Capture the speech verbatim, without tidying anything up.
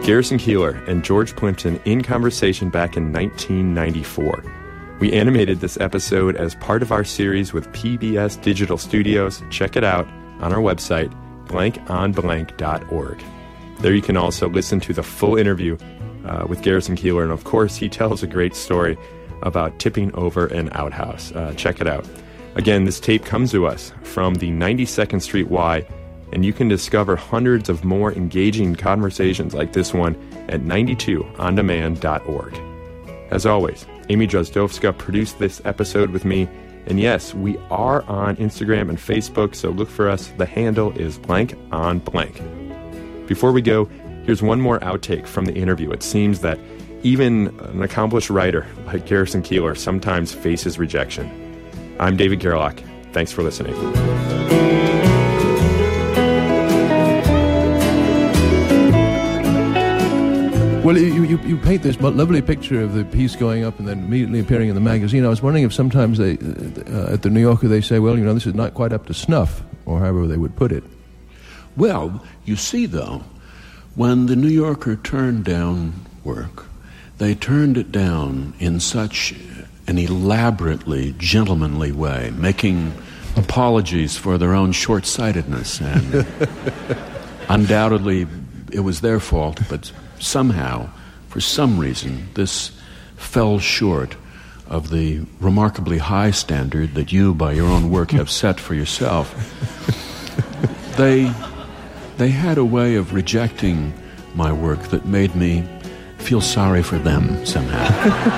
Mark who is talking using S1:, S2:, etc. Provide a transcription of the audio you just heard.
S1: Garrison Keillor and George Plimpton in conversation back in nineteen ninety-four. We animated this episode as part of our series with P B S Digital Studios. Check it out on our website, blank on blank dot org. There you can also listen to the full interview uh, with Garrison Keillor, and of course he tells a great story about tipping over an outhouse. Uh, check it out. Again, this tape comes to us from the ninety-second Street Y, and you can discover hundreds of more engaging conversations like this one at ninety-two on demand dot org. As always, Amy Drozdowska produced this episode with me, and yes, we are on Instagram and Facebook, so look for us. The handle is blank on blank. Before we go, here's one more outtake from the interview. It seems that even an accomplished writer like Garrison Keillor sometimes faces rejection. I'm David Gerlach. Thanks for listening.
S2: Well, you, you, you paint this lovely picture of the piece going up and then immediately appearing in the magazine. I was wondering if sometimes they, uh, at the New Yorker, they say, well, you know, this is not quite up to snuff, or however they would put it.
S3: Well, you see, though, when the New Yorker turned down work, they turned it down in such an elaborately gentlemanly way, making apologies for their own short-sightedness. And undoubtedly, it was their fault, but somehow, for some reason, this fell short of the remarkably high standard that you, by your own work, have set for yourself. They, they had a way of rejecting my work that made me feel sorry for them somehow.